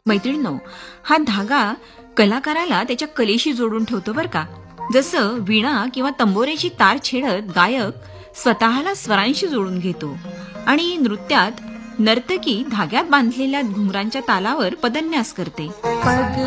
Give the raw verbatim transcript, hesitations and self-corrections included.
मैत्रिणींनो, हा धागा कलाकाराला त्याच्या कलेशी जोडून ठेवतो बरं का. जसं वीणा किंवा तंबोरेची तार छेडत गायक स्वतःला स्वरांशी जोडून घेतो आणि नृत्यात नर्तकी धाग्यात बांधलेल्या घुंगरांच्या तालावर पदन्यास करते.